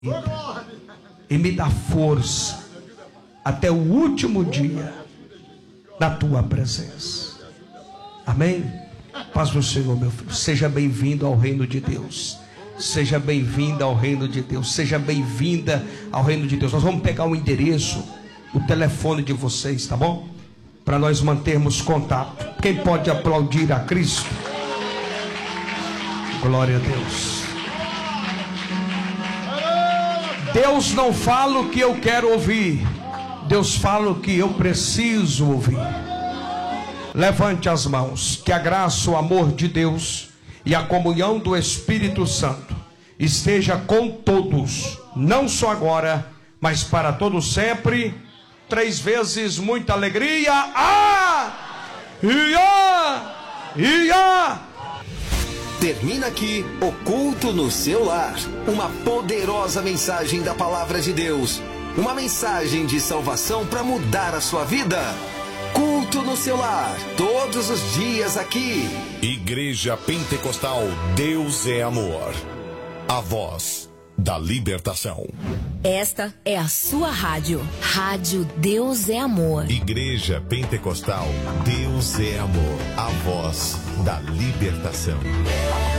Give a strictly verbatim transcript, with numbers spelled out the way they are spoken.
e me dá força até o último dia da tua presença. Amém? Paz do Senhor, meu filho. Seja bem-vindo ao reino de Deus. Seja bem-vinda ao reino de Deus. Seja bem-vinda ao reino de Deus. Nós vamos pegar o endereço, o telefone de vocês, tá bom? Para nós mantermos contato. Quem pode aplaudir a Cristo? Glória a Deus. Deus não fala o que eu quero ouvir. Deus fala o que eu preciso ouvir. Levante as mãos. Que a graça, o amor de Deus e a comunhão do Espírito Santo esteja com todos, não só agora, mas para todos sempre. Três vezes muita alegria. Ah! Ia! Ia! Termina aqui o culto no seu lar. Uma poderosa mensagem da palavra de Deus. Uma mensagem de salvação para mudar a sua vida. Culto no seu lar, todos os dias aqui. Igreja Pentecostal Deus é Amor. A voz da libertação. Esta é a sua rádio. Rádio Deus é Amor. Igreja Pentecostal Deus é Amor. A voz da libertação.